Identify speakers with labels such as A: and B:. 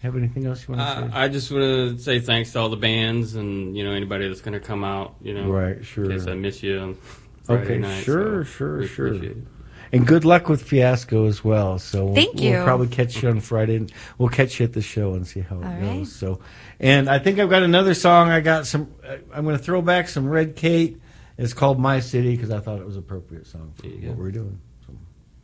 A: have anything else you want to say?
B: I just want to say thanks to all the bands and anybody that's going to come out.
A: Right, sure.
B: In case I miss you on Friday night.
A: Sure.
B: Appreciate it.
A: And good luck with Fiasco as well. So
C: Thank you.
A: We'll probably catch you on Friday. And we'll catch you at the show and see how it goes.
C: Right.
A: So, and I think I've got another song. I'm going to throw back some Red Kate. It's called My City because I thought it was an appropriate song for what we're doing.